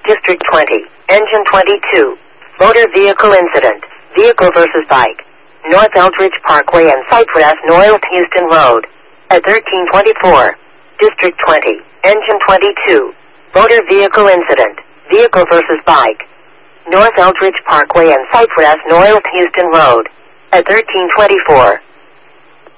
District 20, Engine 22. Motor vehicle incident. Vehicle versus bike. North Eldridge Parkway and Cypress North Houston Road. At 1324. District 20, Engine 22. Motor vehicle incident. Vehicle versus bike. North Eldridge Parkway and Cypress North Houston Road. At 1324.